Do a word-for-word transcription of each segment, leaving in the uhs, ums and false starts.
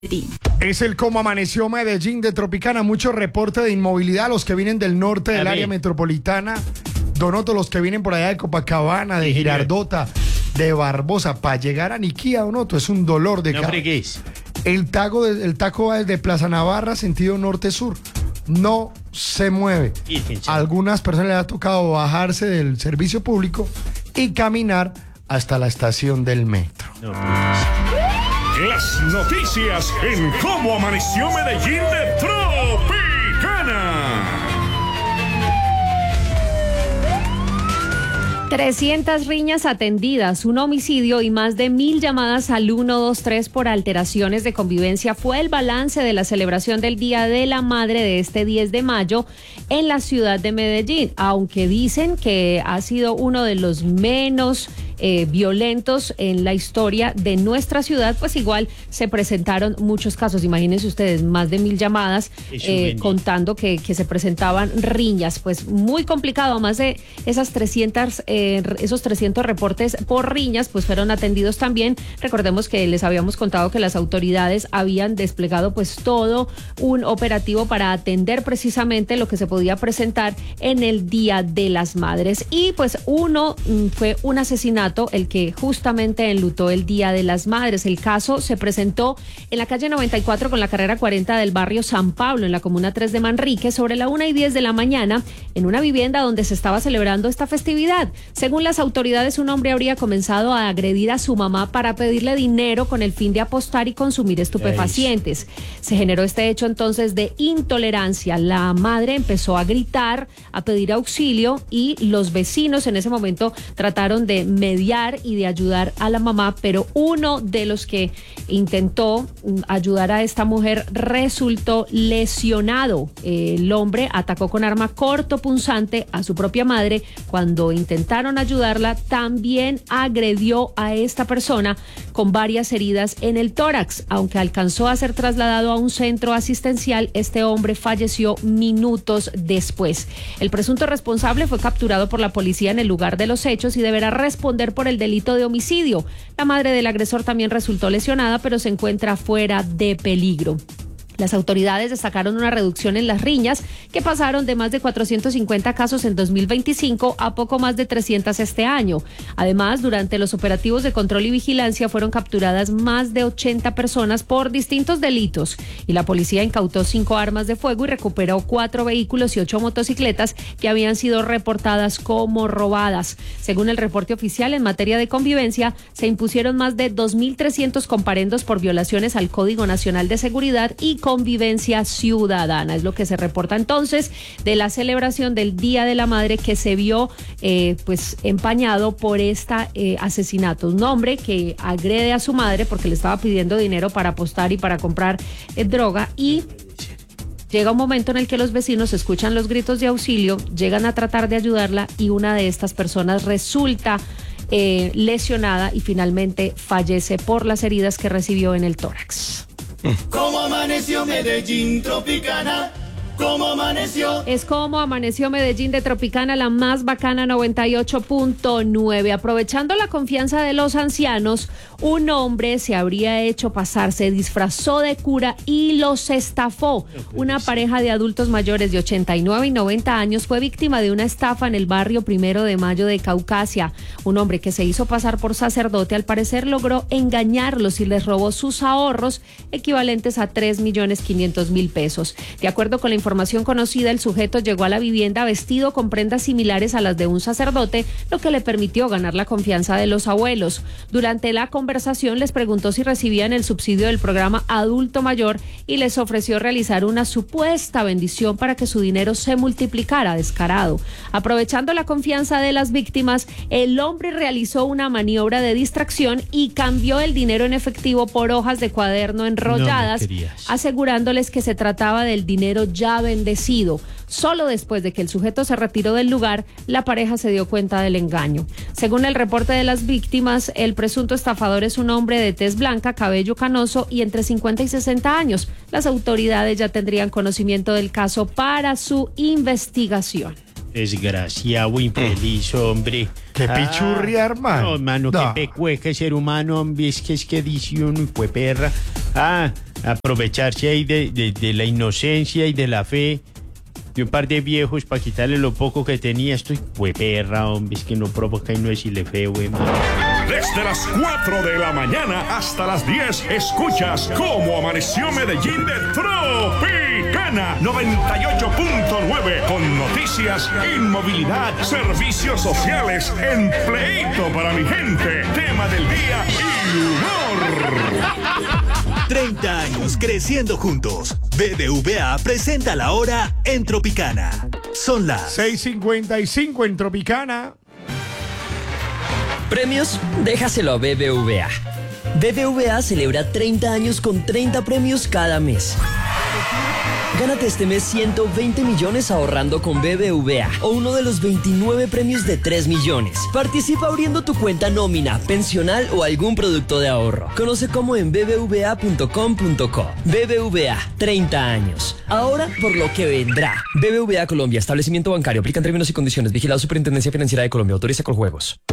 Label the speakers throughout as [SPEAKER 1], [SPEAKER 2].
[SPEAKER 1] Es el Cómo Amaneció Medellín de Tropicana. Mucho reporte de inmovilidad. Los que vienen del norte del área metropolitana. Donoto, los que vienen por allá de Copacabana, de Girardota, de Barbosa. Para llegar a Niquía, Donoto, es un dolor de cabeza. El taco, de, el taco va desde Plaza Navarra, sentido norte-sur. No se mueve. A algunas personas les ha tocado bajarse del servicio público y caminar hasta la estación del metro.
[SPEAKER 2] No, las noticias en Cómo Amaneció Medellín de Tropicana.
[SPEAKER 3] trescientas riñas atendidas, un homicidio y más de mil llamadas al uno dos tres por alteraciones de convivencia fue el balance de la celebración del Día de la Madre de este diez de mayo en la ciudad de Medellín, aunque dicen que ha sido uno de los menos Eh, violentos en la historia de nuestra ciudad, pues igual se presentaron muchos casos. Imagínense ustedes, más de mil llamadas eh, contando que, que se presentaban riñas, pues muy complicado. Además de esas trescientas, eh, esos trescientos reportes por riñas, pues fueron atendidos también. Recordemos que les habíamos contado que las autoridades habían desplegado pues todo un operativo para atender precisamente lo que se podía presentar en el Día de las Madres. Y pues uno fue un asesinato, el que justamente enlutó el Día de las Madres. El caso se presentó en la calle noventa y cuatro con la carrera cuarenta del barrio San Pablo, en la comuna tres de Manrique, sobre la una y diez de la mañana, en una vivienda donde se estaba celebrando esta festividad. Según las autoridades, un hombre habría comenzado a agredir a su mamá para pedirle dinero con el fin de apostar y consumir estupefacientes. Se generó este hecho entonces de intolerancia. La madre empezó a gritar, a pedir auxilio, y los vecinos en ese momento trataron de mediar y de ayudar a la mamá, pero uno de los que intentó ayudar a esta mujer resultó lesionado. El hombre atacó con arma cortopunzante a su propia madre. Cuando intentaron ayudarla, también agredió a esta persona con varias heridas en el tórax. Aunque alcanzó a ser trasladado a un centro asistencial, este hombre falleció minutos después. El presunto responsable fue capturado por la policía en el lugar de los hechos y deberá responder por el delito de homicidio. La madre del agresor también resultó lesionada, pero se encuentra fuera de peligro. Las autoridades destacaron una reducción en las riñas, que pasaron de más de cuatrocientos cincuenta casos en dos mil veinticinco a poco más de trescientos este año. Además, durante los operativos de control y vigilancia fueron capturadas más de ochenta personas por distintos delitos, y la policía incautó cinco armas de fuego y recuperó cuatro vehículos y ocho motocicletas que habían sido reportadas como robadas. Según el reporte oficial, en materia de convivencia, se impusieron más de dos mil trescientos comparendos por violaciones al Código Nacional de Seguridad y convivencia ciudadana. Es lo que se reporta entonces de la celebración del Día de la Madre, que se vio eh, pues empañado por este eh, asesinato. Un hombre que agrede a su madre porque le estaba pidiendo dinero para apostar y para comprar eh, droga, y llega un momento en el que los vecinos escuchan los gritos de auxilio, llegan a tratar de ayudarla, y una de estas personas resulta eh, lesionada y finalmente fallece por las heridas que recibió en el tórax.
[SPEAKER 4] ¿Cómo amaneció Medellín, Tropicana? ¿Cómo amaneció?
[SPEAKER 3] Es Como Amaneció Medellín de Tropicana, la más bacana, noventa y ocho punto nueve. Aprovechando la confianza de los ancianos, un hombre se habría hecho pasar, se disfrazó de cura y los estafó. Una pareja de adultos mayores de ochenta y nueve y noventa años fue víctima de una estafa en el barrio Primero de Mayo de Caucasia. Un hombre que se hizo pasar por sacerdote, al parecer logró engañarlos y les robó sus ahorros, equivalentes a tres millones quinientos mil pesos. De acuerdo con la información información conocida, el sujeto llegó a la vivienda vestido con prendas similares a las de un sacerdote, lo que le permitió ganar la confianza de los abuelos. Durante la conversación les preguntó si recibían el subsidio del programa Adulto Mayor y les ofreció realizar una supuesta bendición para que su dinero se multiplicara. Descarado. Aprovechando la confianza de las víctimas, el hombre realizó una maniobra de distracción y cambió el dinero en efectivo por hojas de cuaderno enrolladas, no asegurándoles que se trataba del dinero ya bendecido. Solo después de que el sujeto se retiró del lugar, la pareja se dio cuenta del engaño. Según el reporte de las víctimas, el presunto estafador es un hombre de tez blanca, cabello canoso y entre cincuenta y sesenta años. Las autoridades ya tendrían conocimiento del caso para su investigación.
[SPEAKER 5] Desgraciado, infeliz, hombre.
[SPEAKER 1] Qué pichurria, hermano.
[SPEAKER 5] No, hermano,
[SPEAKER 1] no.
[SPEAKER 5] qué pecueca ser humano, hombre. Es que es que dice uno, y fue perra. Ah, aprovecharse ahí de, de, de la inocencia y de la fe de un par de viejos para quitarle lo poco que tenía. Estoy pues perra, hombre, es que no provoca y no decirle feo, güey, man.
[SPEAKER 2] Desde las cuatro de la mañana hasta las diez, escuchas Cómo Amaneció Medellín de Tropicana noventa y ocho punto nueve, con noticias, inmovilidad, servicios sociales, empleito para mi gente, tema del día y humor.
[SPEAKER 6] treinta años creciendo juntos. B B V A presenta la hora en Tropicana. Son las
[SPEAKER 1] seis cincuenta y cinco en Tropicana.
[SPEAKER 7] Premios, déjaselo a B B V A. B B V A celebra treinta años con treinta premios cada mes. Gánate este mes ciento veinte millones ahorrando con B B V A o uno de los veintinueve premios de tres millones. Participa abriendo tu cuenta nómina, pensional o algún producto de ahorro. Conoce cómo en b b v a punto com punto co. B B V A, treinta años. Ahora por lo que vendrá. B B V A Colombia, establecimiento bancario. Aplican términos y condiciones. Vigilado Superintendencia Financiera de Colombia. Autoriza con juegos.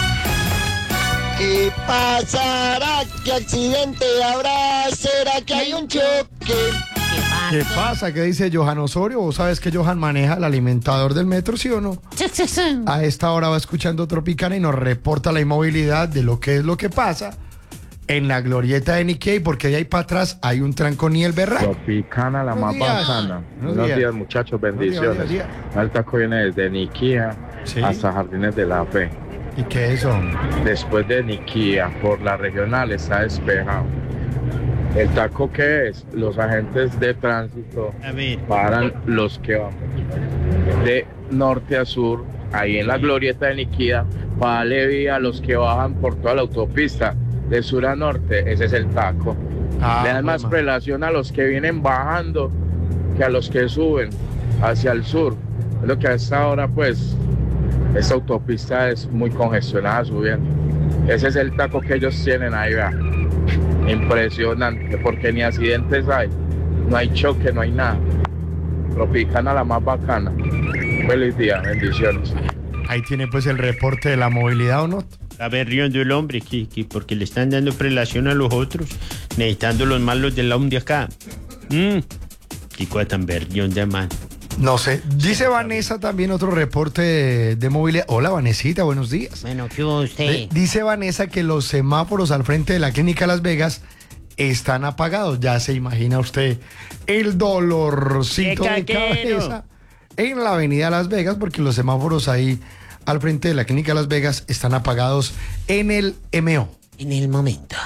[SPEAKER 8] ¿Qué pasará? ¿Qué accidente habrá? ¿Será que hay un choque?
[SPEAKER 1] ¿Qué pasa? ¿Qué dice Johan Osorio? ¿Vos sabes que Johan maneja el alimentador del metro, sí o no? A esta hora va escuchando Tropicana y nos reporta la inmovilidad de lo que es lo que pasa en la glorieta de Nikkei, porque de ahí para atrás hay un trancón y el berraco.
[SPEAKER 9] Tropicana, la más bacana. Buenos días, días, muchachos, bendiciones. Buenos días, buenos días. El taco viene desde Niquía, ¿sí?, hasta Jardines de la Fe.
[SPEAKER 1] ¿Y qué es eso?
[SPEAKER 9] Después de Niquía, por la regional, está despejado. ¿El taco qué es? Los agentes de tránsito paran los que van de norte a sur, ahí en la glorieta de Niquía, para darle vía a los que bajan por toda la autopista, de sur a norte. Ese es el taco. Ah, Le dan más man. prelación a los que vienen bajando que a los que suben hacia el sur. Es lo que a esta hora, pues, esta autopista es muy congestionada subiendo. Ese es el taco que ellos tienen ahí, vea. Impresionante, porque ni accidentes hay, no hay choque, no hay nada. Tropicana, la más bacana. Feliz día, bendiciones.
[SPEAKER 1] Ahí tiene pues el reporte de la movilidad, ¿o no?
[SPEAKER 5] A ver, riendo el hombre, que, que porque le están dando prelación a los otros, necesitando los malos del lado de acá. Mmm, qué cosa tan berrionda, man.
[SPEAKER 1] No sé. Dice Vanessa también otro reporte de, de movilidad. Hola, Vanesita, buenos días.
[SPEAKER 10] Bueno, ¿qué hubo usted?
[SPEAKER 1] Eh, dice Vanessa que los semáforos al frente de la clínica Las Vegas están apagados. Ya se imagina usted el dolorcito de cabeza en la avenida Las Vegas, porque los semáforos ahí al frente de la clínica Las Vegas están apagados en el M O.
[SPEAKER 10] En el momento.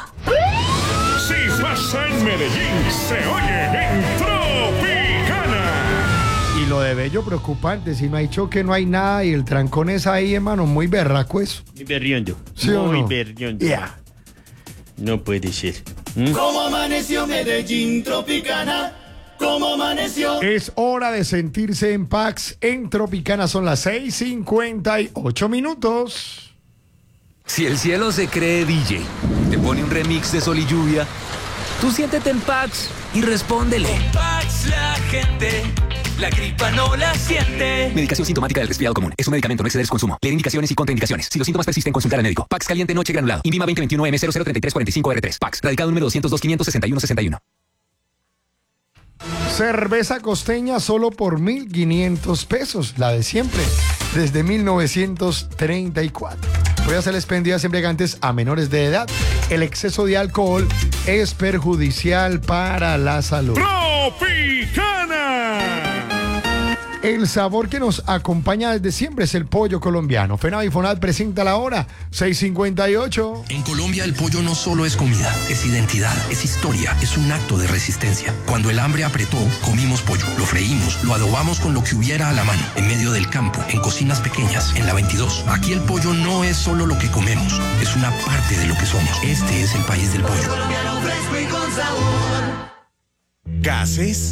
[SPEAKER 2] Si pasa en Medellín, se oye en Tropicana.
[SPEAKER 1] Y lo de Bello preocupante, si no hay choque, no hay nada, y el trancón es ahí, hermano, muy berraco eso.
[SPEAKER 5] Muy berriondo.
[SPEAKER 1] ¿Sí
[SPEAKER 5] muy
[SPEAKER 1] o no?
[SPEAKER 5] berriondo.
[SPEAKER 1] Yeah.
[SPEAKER 5] No puede ser.
[SPEAKER 4] ¿Mm? ¿Cómo amaneció Medellín, Tropicana? ¿Cómo amaneció?
[SPEAKER 1] Es hora de sentirse en Pax en Tropicana. Son las seis cincuenta y ocho minutos.
[SPEAKER 11] Si el cielo se cree D J, te pone un remix de Sol y Lluvia, tú siéntete en Pax y respóndele.
[SPEAKER 12] En Pax la gente, la gripa no la siente.
[SPEAKER 11] Medicación sintomática del resfriado común. Es un medicamento, no exceder su consumo. Leer indicaciones y contraindicaciones. Si los síntomas persisten, consultar al médico. Pax caliente noche granulado. INVIMA veinte veintiuno M cero cero treinta y tres cuarenta y cinco R tres. Pax. Radicado número doscientos dos, quinientos sesenta y uno sesenta y uno.
[SPEAKER 1] Cerveza costeña solo por mil quinientos pesos, la de siempre, desde mil novecientos treinta y cuatro. Voy a hacer expendidas embriagantes a menores de edad. El exceso de alcohol es perjudicial para la salud.
[SPEAKER 2] Tropicana.
[SPEAKER 1] El sabor que nos acompaña desde siempre es el pollo colombiano. FENAVI y FONAD presenta la hora, seis cincuenta y ocho.
[SPEAKER 13] En Colombia el pollo no solo es comida, es identidad, es historia, es un acto de resistencia. Cuando el hambre apretó, comimos pollo, lo freímos, lo adobamos con lo que hubiera a la mano, en medio del campo, en cocinas pequeñas, en la veintidós. Aquí el pollo no es solo lo que comemos, es una parte de lo que somos. Este es el país del pollo.
[SPEAKER 6] Gases